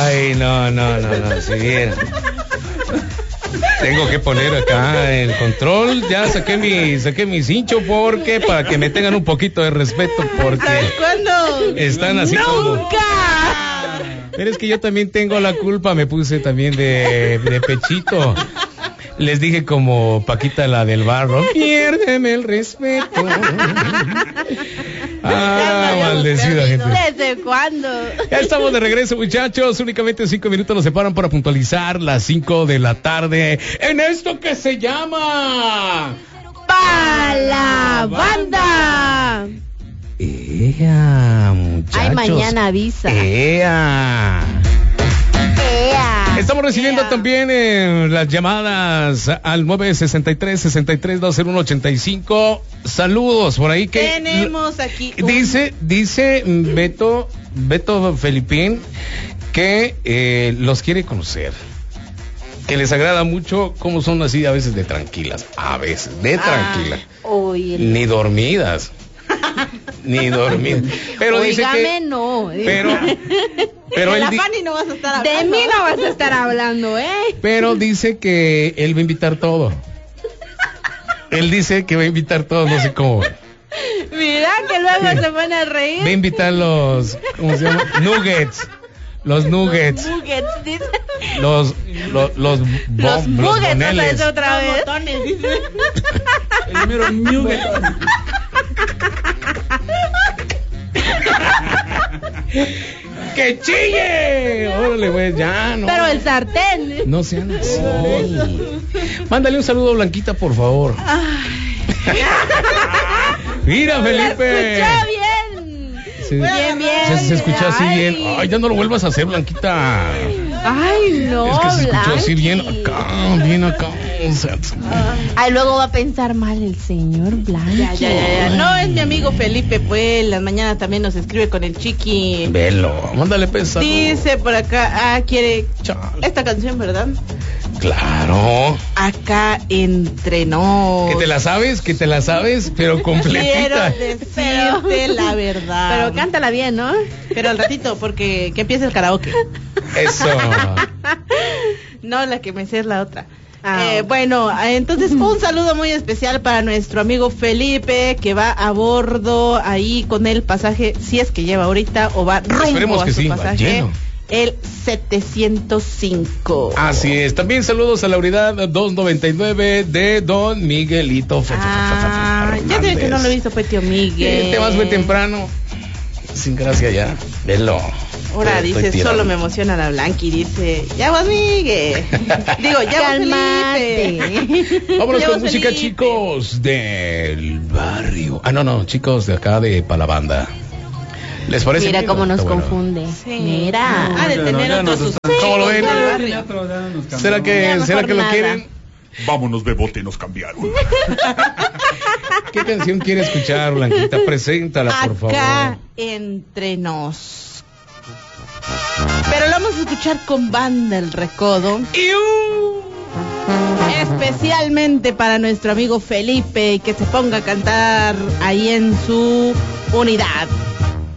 Ay, no, si vieran. Tengo que poner acá el control. Ya saqué mi cincho porque para que me tengan un poquito de respeto porque ¿sabes cuándo? Están así ¡Nunca! Pero es que yo también tengo la culpa, me puse también de pechito. Les dije como Paquita la del barro, piérdeme el respeto. Maldecida gente. ¿Desde cuándo? Ya estamos de regreso, muchachos. Únicamente 5 minutos nos separan para puntualizar las 5 de la tarde en esto que se llama ¡Pa la banda! ¡Ea, muchachos! Ay, mañana avisa. ¡Ea! Estamos recibiendo también las llamadas al 963-63-201-85. Saludos por ahí que tenemos aquí dice Beto Felipín que los quiere conocer, que les agrada mucho cómo son así a veces de tranquilas, tranquilas, ni dormidas. Pero óigame, dice que no. Pero de la Fanny no vas a estar hablando. De mí no vas a estar hablando, Pero dice que él va a invitar todo. Él dice que va a invitar todo, no sé cómo. Mira que luego se pone a reír. Va a invitar los, ¿cómo se llama? Nuggets. Los nuggets. Dice. Los nuggets otra vez. Botones, dice. El número nugget. ¡Que chille! Órale, pues, ya, no. Pero el sartén. No sean así. Mándale un saludo a Blanquita, por favor. Mira, Felipe. Escuchó bien. Sí. Bien. Se escuchó así bien. Ay, ya no lo vuelvas a hacer, Blanquita. Ay, no. Es que se escuchó así bien acá. Ay, luego va a pensar mal el señor Blanco. Ya. No, es mi amigo Felipe, pues. Las mañanas también nos escribe con el chiqui. Velo, mándale pensar. Dice por acá, quiere esta canción, ¿verdad? Claro. Acá entre nos. Que te la sabes, pero completita. Quiero decirte la verdad. Pero cántala bien, ¿no? Pero al ratito, porque que empiece el karaoke. Eso. No, la que me sé es la otra. Bueno, entonces un saludo muy especial para nuestro amigo Felipe, que va a bordo ahí con el pasaje, si es que lleva ahorita o va rumbo a su pasaje, el 705. Así es. También saludos a la unidad 299 de Don Miguelito. Ya sé que no lo he visto, pues, tío Miguel. Te vas muy temprano. Sin gracia ya. Velo. Ahora dice, solo me emociona la Blanqui, dice, ya vas, Miguel. Digo, ya vas, Felipe. Vámonos con música, chicos del barrio. No, chicos de acá de Palabanda. ¿Les parece? Mira cómo nos confunde. Sí. Mira. De tener otros sus... ¿Cómo lo ven? ¿Será que lo quieren? Vámonos, Bebote, nos cambiaron. ¿Qué canción quiere escuchar, Blanquita? Preséntala, por favor. Acá entre nos. Pero lo vamos a escuchar con Banda El Recodo. Especialmente para nuestro amigo Felipe, que se ponga a cantar ahí en su unidad.